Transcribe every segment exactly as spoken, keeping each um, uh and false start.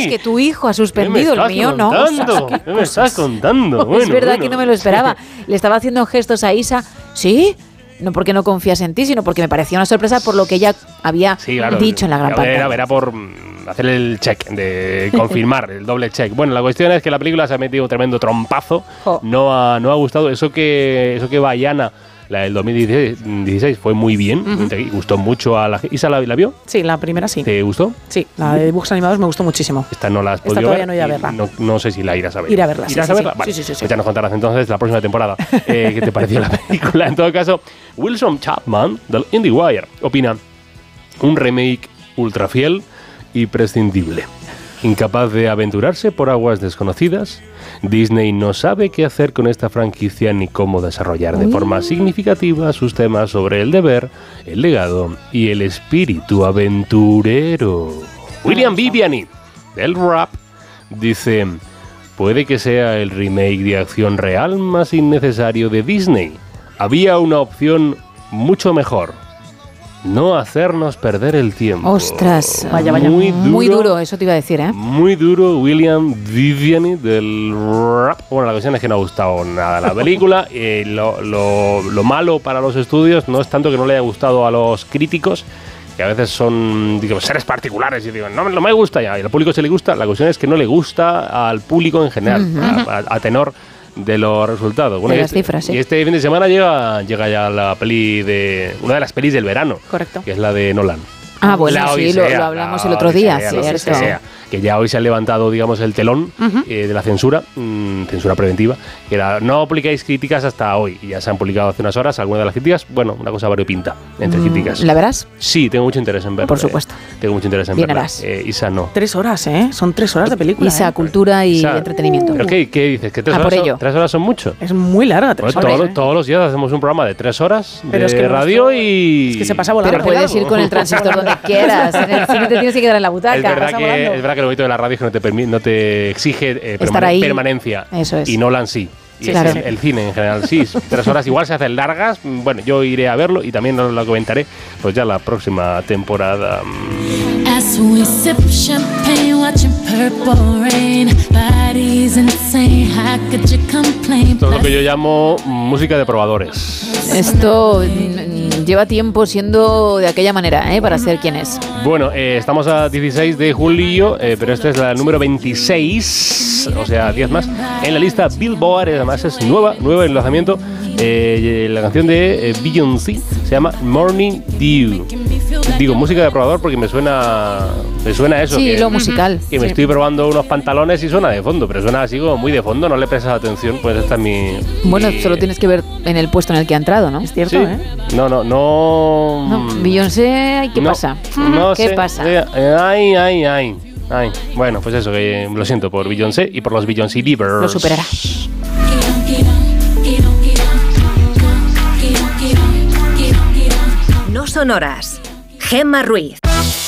es que tu hijo ha suspendido, el mío no. Contando? ¿Qué me estás contando? No, bueno, es verdad bueno. que no me lo esperaba. Le estaba haciendo gestos a Isa. ¿Sí? No porque no confías en ti, sino porque me parecía una sorpresa por lo que ella había sí, claro, dicho en la gran pantalla. Era, era por hacer el check, de confirmar, el doble check. Bueno, la cuestión es que la película se ha metido un tremendo trompazo. Oh. No, ha, no ha gustado. Eso que, eso que Baiana, la del dos mil dieciséis, fue muy bien. Uh-huh. Te gustó mucho a la gente. ¿Isa la, la vio? Sí, la primera sí. ¿Te gustó? Sí, la de dibujos animados me gustó muchísimo. Esta no la has podido Esta todavía ver. no iré a verla. No, no sé si la irás a ver. Ir a verla, ¿Irás sí, a sí, verla? sí. Vale. Sí, sí, sí, pues ya nos contarás entonces la próxima temporada eh, qué te pareció la película. En todo caso, Wilson Chapman del IndieWire opina: un remake ultra fiel y prescindible. Incapaz de aventurarse por aguas desconocidas, Disney no sabe qué hacer con esta franquicia ni cómo desarrollar de forma significativa sus temas sobre el deber, el legado y el espíritu aventurero. William Viviani, del Rap, dice: puede que sea el remake de acción real más innecesario de Disney. Había una opción mucho mejor: no hacernos perder el tiempo. Ostras, vaya, vaya. Muy duro, muy duro, eso te iba a decir, ¿eh? Muy duro, William Viviani del Rap. Bueno, la cuestión es que no ha gustado nada la película. eh, lo, lo, lo malo para los estudios no es tanto que no le haya gustado a los críticos, que a veces son, digamos, seres particulares y digo, no, no me gusta ya, y al público se le gusta. La cuestión es que no le gusta al público en general, uh-huh. a, a, a tenor de los resultados. Bueno, de y las este, cifras, sí. Y este fin de semana llega, llega ya la peli de... una de las pelis del verano. Correcto. Que es la de Nolan. Ah, bueno, la sí, lo, lo hablamos el otro día. Sea, sí, que sea, que ya hoy se ha levantado, digamos, el telón uh-huh. eh, de la censura, mmm, censura preventiva, que era: no publicáis críticas hasta hoy. Y ya se han publicado hace unas horas algunas de las críticas. Bueno, una cosa variopinta entre mm, críticas. ¿La verás? Sí, tengo mucho interés en verla. Por supuesto. Eh, tengo mucho interés en Bien verla. harás. Eh, Isa no. Tres horas, ¿eh? Son tres horas de película. Isa, ¿eh? cultura y Isa, entretenimiento. ¿Pero qué, qué dices? ¿Que tres, ah, horas por ello. Son, tres horas son mucho? Es muy larga, tres bueno, horas. Todo, ¿eh? Todos los días hacemos un programa de tres horas Pero de es que radio esto, y... Es que se pasa volando. Pero puedes ir con el transistor donde quieras. En el cine te tienes que quedar en la butaca. Es verdad, que, es verdad que lo bonito de la radio es que no te, permi- no te exige eh, permane- permanencia. Eso es. Y Nolan sí. Y sí, claro. el, el cine en general sí. Tres horas igual se hacen largas. Bueno, yo iré a verlo y también os lo comentaré pues ya la próxima temporada. As we sip champagne, watching purple rain, body's insane, how could you complain? Todo lo que yo llamo música de probadores. Esto mm, lleva tiempo siendo de aquella manera, ¿eh? Para ser quien es. Bueno, eh, estamos a dieciséis de julio, eh, pero esta es la número veintiséis, o sea, diez más, en la lista Billboard. Además es nueva, nueva en lanzamiento. Eh, la canción de eh, Beyoncé se llama Morning Dew. Digo música de probador porque me suena me suena eso. Sí, que, lo musical. Que me sí. estoy probando unos pantalones y suena de fondo, pero suena así como muy de fondo, no le prestas atención, pues esta es mi... Bueno, mi... solo tienes que ver en el puesto en el que ha entrado, ¿no? Es cierto, sí. ¿eh? No, no, no... No, Beyoncé, ¿qué no, pasa? No ¿Qué sé, pasa? Ay, ay, ay, ay. Bueno, pues eso, que lo siento por Beyoncé y por los Beyoncé Beavers. Lo superará. No son horas. Gemma Ruiz.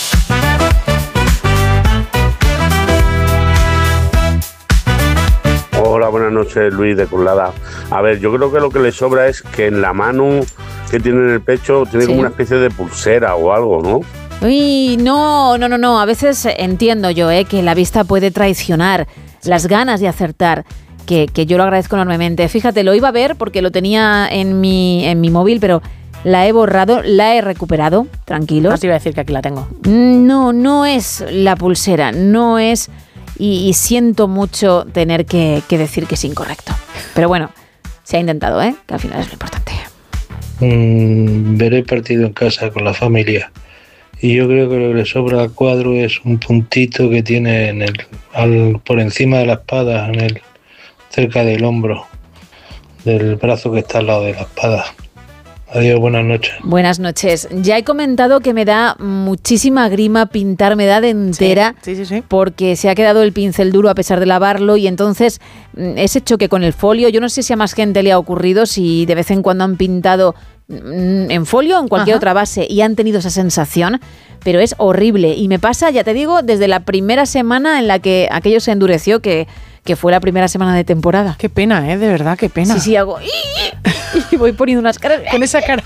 Hola, buenas noches, Luis de Colada. A ver, yo creo que lo que le sobra es que en la mano que tiene en el pecho tiene ¿Sí? como una especie de pulsera o algo, ¿no? Uy, no, no, no, no. A veces entiendo yo, ¿eh? Que la vista puede traicionar las ganas de acertar. Que, que yo lo agradezco enormemente. Fíjate, lo iba a ver porque lo tenía en mi, en mi móvil, pero la he borrado, la he recuperado. Tranquilos. Así iba a decir que aquí la tengo. No, no es la pulsera, no es... Y, y siento mucho tener que, que decir que es incorrecto. Pero bueno, se ha intentado, ¿eh? Que al final es lo importante. Mm, veré partido en casa con la familia. Y yo creo que lo que le sobra al cuadro es un puntito que tiene en el, al, por encima de la espada, en el, cerca del hombro, del brazo que está al lado de la espada. Adiós, buenas noches. Buenas noches. Ya he comentado que me da muchísima grima pintar, me da de entera, sí, sí, sí, sí. porque se ha quedado el pincel duro a pesar de lavarlo y entonces ese choque con el folio, yo no sé si a más gente le ha ocurrido, si de vez en cuando han pintado en folio o en cualquier Ajá. otra base y han tenido esa sensación, pero es horrible y me pasa, ya te digo, desde la primera semana en la que aquello se endureció, que, que fue la primera semana de temporada. Qué pena, ¿eh? De verdad, qué pena. Sí, sí, hago... Y voy poniendo unas caras. Con esa cara.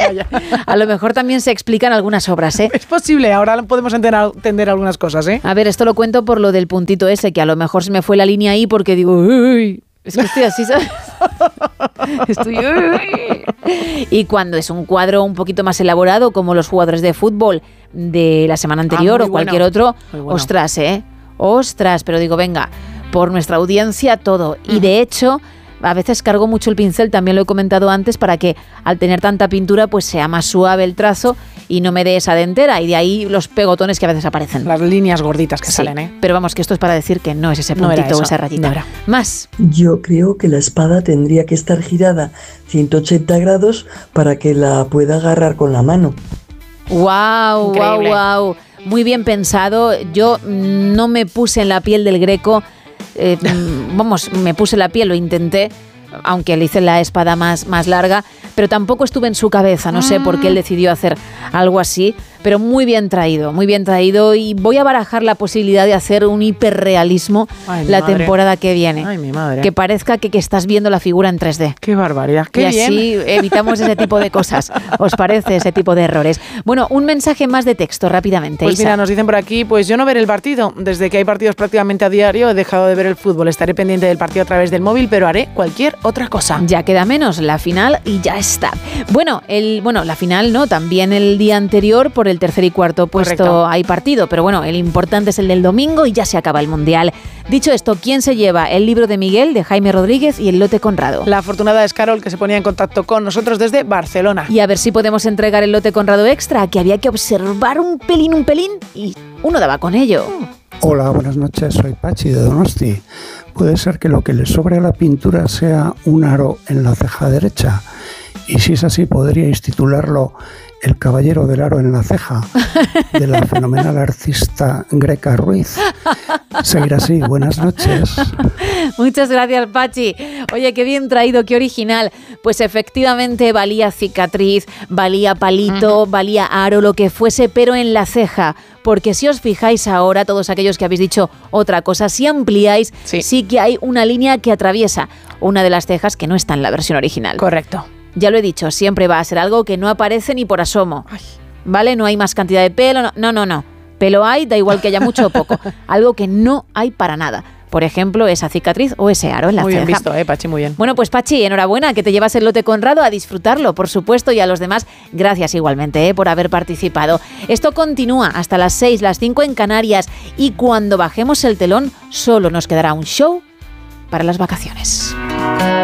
A lo mejor también se explican algunas obras, ¿eh? Es posible, ahora podemos entender, entender algunas cosas, ¿eh? A ver, esto lo cuento por lo del puntito ese, que a lo mejor se me fue la línea ahí porque digo, uy, es que estoy así, ¿sabes? Estoy, uy. Y cuando es un cuadro un poquito más elaborado, como los jugadores de fútbol de la semana anterior ah, o cualquier bueno. otro, bueno. ostras, ¿eh? Ostras, pero digo, venga, por nuestra audiencia todo. Y de hecho, a veces cargo mucho el pincel, también lo he comentado antes, para que al tener tanta pintura pues sea más suave el trazo y no me dé esa dentera, y de ahí los pegotones que a veces aparecen. Las líneas gorditas que Sí, salen, ¿eh? pero vamos, que esto es para decir que no es ese No era puntito o eso, esa rayita. no era. Más. Yo creo que la espada tendría que estar girada ciento ochenta grados para que la pueda agarrar con la mano. Wow, wow, Increíble. wow. Muy bien pensado. Yo mm, no me puse en la piel del Greco. Eh, mm, vamos, me puse la piel, lo intenté, aunque le hice la espada más, más larga, pero tampoco estuve en su cabeza. No sé por qué él decidió hacer algo así, pero muy bien traído, muy bien traído. Y voy a barajar la posibilidad de hacer un hiperrealismo Ay, mi la madre. temporada que viene. Ay, mi madre. Que parezca que, que estás viendo la figura en tres D. Qué barbaridad, qué y bien. así evitamos ese tipo de cosas. ¿Os parece ese tipo de errores? Bueno, un mensaje más de texto rápidamente. Pues Isa. mira, nos dicen por aquí, pues yo no veré el partido. Desde que hay partidos prácticamente a diario he dejado de ver el fútbol. Estaré pendiente del partido a través del móvil, pero haré cualquier otra cosa. Ya queda menos, la final y ya está. Bueno, el, bueno, la final no, también el día anterior por el tercer y cuarto puesto Correcto. hay partido, pero bueno, el importante es el del domingo y ya se acaba el Mundial. Dicho esto, ¿quién se lleva el libro de Miguel, de Jaime Rodríguez y el lote Conrado? La afortunada es Carol, que se ponía en contacto con nosotros desde Barcelona. Y a ver si podemos entregar el lote Conrado extra, que había que observar un pelín, un pelín, y uno daba con ello. Hola, buenas noches, soy Pachi de Donosti. Puede ser que lo que le sobre a la pintura sea un aro en la ceja derecha. Y si es así, podríais titularlo El caballero del aro en la ceja, de la fenomenal artista Greca Ruiz. Seguir así, buenas noches. Muchas gracias, Pachi. Oye, qué bien traído, qué original. Pues efectivamente valía cicatriz, valía palito, uh-huh. valía aro, lo que fuese, pero en la ceja. Porque si os fijáis ahora, todos aquellos que habéis dicho otra cosa, si ampliáis, sí, sí que hay una línea que atraviesa una de las cejas que no está en la versión original. Correcto. Ya lo he dicho, siempre va a ser algo que no aparece ni por asomo. Ay. ¿Vale? No hay más cantidad de pelo, no, no, no, no. Pelo hay, da igual que haya mucho o poco. Algo que no hay para nada. Por ejemplo, esa cicatriz o ese aro en la muy ceja. Muy bien visto, eh, Pachi, muy bien. Bueno, pues Pachi, enhorabuena, que te llevas el lote Conrado, a disfrutarlo, por supuesto, y a los demás, gracias igualmente eh, por haber participado. Esto continúa hasta las seis, las cinco en Canarias, y cuando bajemos el telón, solo nos quedará un show para las vacaciones.